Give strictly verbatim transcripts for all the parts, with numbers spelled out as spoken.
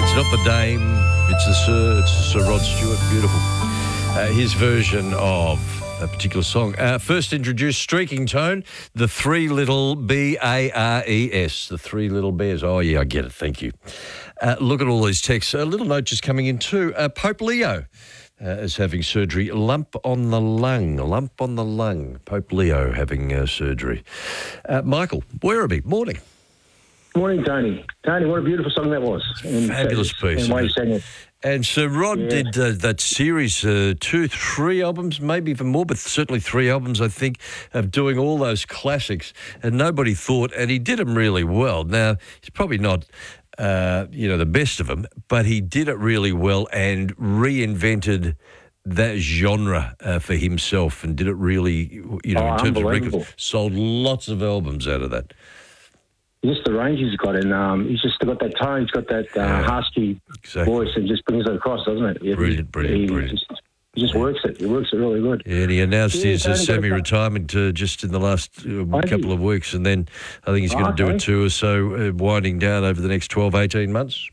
It's not the Dame, it's the Sir, it's the Sir Rod Stewart. Beautiful. Uh, his version of a particular song. Uh, first introduced Streaking Tone, the Three Little B A R E S, the Three Little Bears. Oh, yeah, I get it. Thank you. Uh, look at all these texts. A little note just coming in too. Uh, Pope Leo uh, is having surgery. Lump on the lung. Lump on the lung. Pope Leo having uh, surgery. Uh, Michael Werribee, morning. Morning, Tony. Tony, what a beautiful song that was. And Fabulous piece. And why you sang it. And Sir Rod Yeah. did uh, that series, uh, two, three albums, maybe even more, but certainly three albums, I think, of doing all those classics. And nobody thought, and he did them really well. Now, he's probably not, uh, you know, the best of them, but he did it really well and reinvented that genre uh, for himself and did it really, you know, Oh, in terms of unbelievable. records. Sold lots of albums out of that. Just the range he's got, and um, he's just got that tone, he's got that uh, Yeah, husky exactly. voice, and just brings it across, doesn't it? Yeah, Brilliant, brilliant, he, brilliant. Just, he just works it. He works it really good. Yeah, and he announced Yeah, his uh, Tony, got a semi-retirement uh, just in the last uh, Oh, couple he? of weeks, and then I think he's going to do Okay. a tour, so uh, winding down over the next twelve, eighteen months.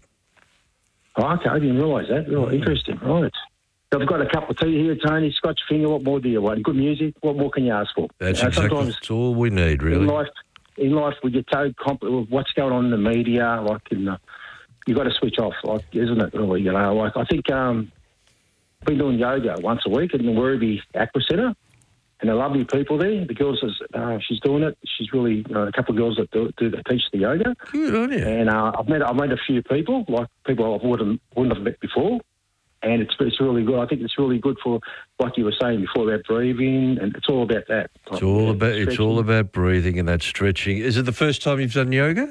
Oh, okay, I didn't realise that. Really interesting. Right. I've got a cup of tea here, Tony. Scotch finger. What more do you want? Good music. What more can you ask for? That's Uh, exactly sometimes that's all we need, really. in life, in life, we get so comp- what's going on in the media, like in the, you got to switch off, like, isn't it? Really, you know, like I think um, I've been doing yoga once a week in the Werribee Aqua Centre, and they're lovely people there. The girls, is, uh, she's doing it. She's really you know, a couple of girls that do, do that teach the yoga, Good on you. and uh, I've met I've met a few people, like people I wouldn't wouldn't have met before. And it's it's really good. I think it's really good for, like you were saying before, about breathing, and it's all about that. It's all about it's Stretching. all about breathing and that stretching. Is it the first time you've done yoga?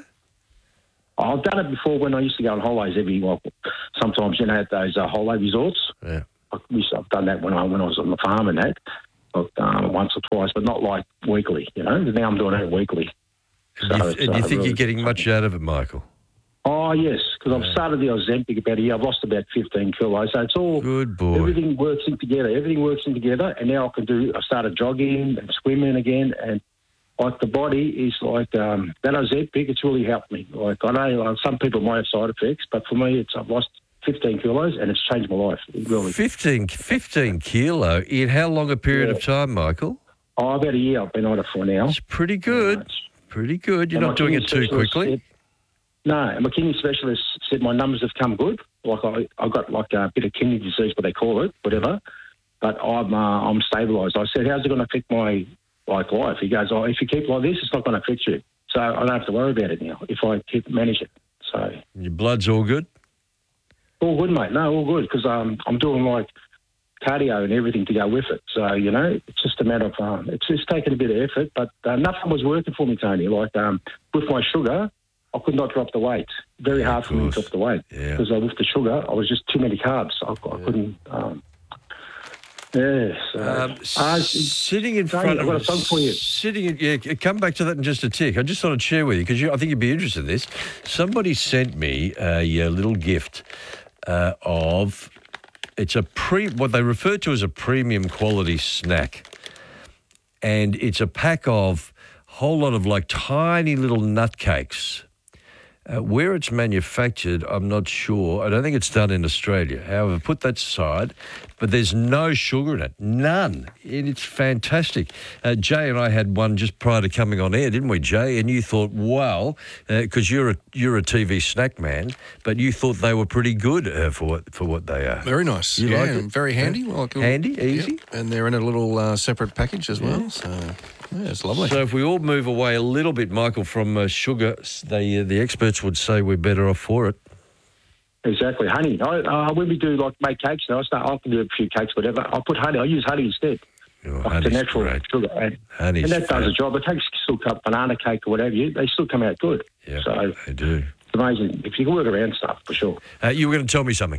I've done it before when I used to go on holidays every, well, sometimes, you know, at those uh, holiday resorts. Yeah. I used to, I've done that when I when I was on the farm and that, but, um, once or twice, but not like weekly, you know. Now I'm doing it weekly. And you, So and it's, you uh, think really- you're getting much out of it, Michael? Oh, yes, because I've started the Ozempic about a year. I've lost about fifteen kilos. So it's all, Good boy. everything works in together. Everything works in together. And now I can do, I started jogging and swimming again. And like the body is like, um, that Ozempic, it's really helped me. Like I know uh, some people might have side effects, but for me, it's I've lost fifteen kilos and it's changed my life. It really. fifteen, fifteen kilo in how long a period Yeah. of time, Michael? Oh, about a year I've been on it for now. It's pretty good. Uh, it's- Pretty good. You're and not my doing kidney it too specialist quickly. said- no, and my kidney specialist said my numbers have come good. Like I, I got like a bit of kidney disease, what they call it, whatever. But I'm uh, I'm stabilised. I said, how's it going to affect my like life? He goes, oh, if you keep like this, it's not going to affect you. So I don't have to worry about it now if I keep manage it. So Your blood's all good? all good, mate. No, all good because um, I'm doing like cardio and everything to go with it. So you know, it's just a matter of um, it's just taking a bit of effort, but uh, nothing was working for me, Tony. Like um, with my sugar. I could not drop the weight. Very Yeah, hard of for me to course. drop the weight Yeah. because uh, with the sugar, I was just too many carbs. I, I couldn't. Um, yeah. So, Um, uh, sitting in Tony, front I've of got a song for you. Sitting, in, yeah, come back to that in just a tick. I just thought I'd share with you because I think you'd be interested in this. Somebody sent me a, a little gift uh, of it's a pre what they refer to as a premium quality snack, and it's a pack of a whole lot of like tiny little nut cakes. Uh, where it's manufactured, I'm not sure. I don't think it's done in Australia. However, put that aside, but there's no sugar in it, none. And it's fantastic. Uh, Jay and I had one just prior to coming on air, didn't we, Jay? And you thought, wow, because uh, you're a you're a T V snack man, but you thought they were pretty good uh, for what for what they are. Very nice. You yeah, like it? and very handy. Yeah. Like, Handy, easy. Yep. And they're in a little uh, separate package as well. So, yeah, it's lovely. So if we all move away a little bit, Michael, from uh, sugar, they, uh, the experts would say we're better off for it. Exactly, honey. I, uh, when we do like make cakes, now I start. I can do a few cakes, whatever. I put honey. I use honey instead. Oh, Like the honey's natural great. sugar, and, Honey's and that does fab. the job. It takes still cut banana cake or whatever. You, they still come out good. Yeah, So they do. it's amazing if you can work around stuff for sure. Uh, you were going to tell me something.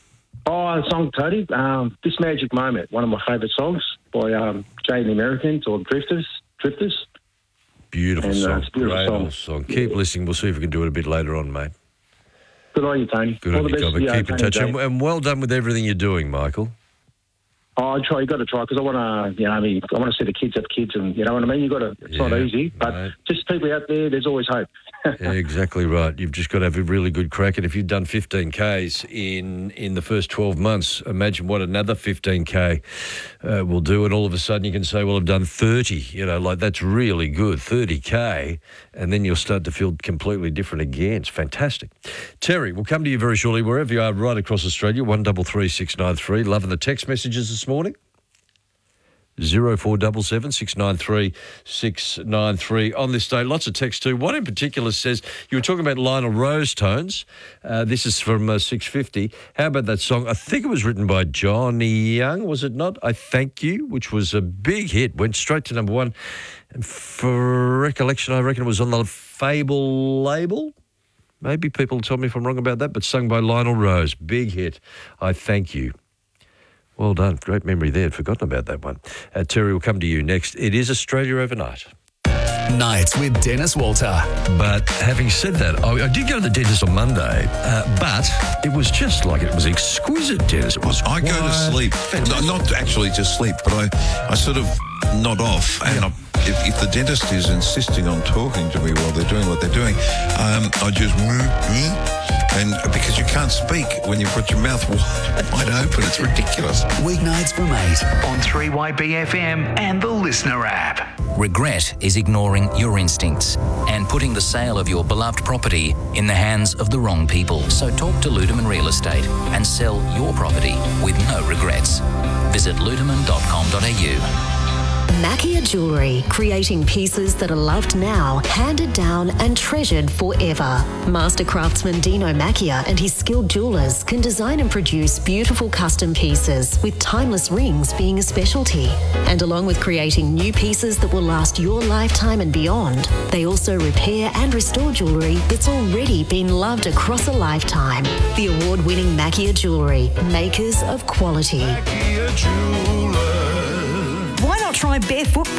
Oh, the song, Tony. Um, This Magic Moment, one of my favourite songs by um, Jay and the Americans or Drifters. Drifters. Beautiful And, uh, song. it's a beautiful Great song. old song. Keep listening. We'll see if we can do it a bit later on, mate. Good on you, Tony. Good All on the you, best Gobber. to you, Keep in Tony touch. Jay. And, and well done with everything you're doing, Michael. Oh, I try. You got to try because I want to, you know, I mean, I want to see the kids have kids, and you know what I mean. You got to. It's Yeah, not easy, but right. just people out there. There's always hope. Yeah, exactly right. You've just got to have a really good crack. And if you've done fifteen Ks in, in the first twelve months, imagine what another fifteen K uh, will do. And all of a sudden you can say, well, I've done thirty. You know, like that's really good, thirty K. And then you'll start to feel completely different again. It's fantastic. Terry, we'll come to you very shortly, wherever you are, right across Australia, one double three six nine three. Loving the text messages this morning. Zero four double seven six nine three six nine three on this day. Lots of text too. One in particular says you were talking about Lionel Rose tones. Uh, this is from uh, six fifty. How about that song? I think it was written by Johnny Young, was it not? I Thank You, which was a big hit, went straight to number one. And for recollection, I reckon it was on the Fable label. Maybe people tell me if I'm wrong about that, but sung by Lionel Rose. Big hit. I Thank You. Well done. Great memory there. I'd forgotten about that one. Uh, Terry will come to you next. It is Australia Overnight. Nights with Dennis Walter. But having said that, I, I did go to the dentist on Monday, uh, but it was just like it was exquisite, Dennis. It was I go to quiet, sleep, fantastic. no, not actually to sleep, but I, I sort of nod off. And I, if, if the dentist is insisting on talking to me while they're doing what they're doing, um, I just and because you can't speak when you've got your mouth wide open, it's ridiculous. Weeknights from eight. On three Y B F M and the Listener app. Regret is ignoring your instincts and putting the sale of your beloved property in the hands of the wrong people. So talk to Ludeman Real Estate and sell your property with no regrets. Visit ludeman dot com dot a u. Mackia Jewellery, creating pieces that are loved now, handed down and treasured forever. Master craftsman Dino Mackia and his skilled jewellers can design and produce beautiful custom pieces, with timeless rings being a specialty. And along with creating new pieces that will last your lifetime and beyond, they also repair and restore jewellery that's already been loved across a lifetime. The award-winning Mackia Jewellery, makers of quality. Why not try barefoot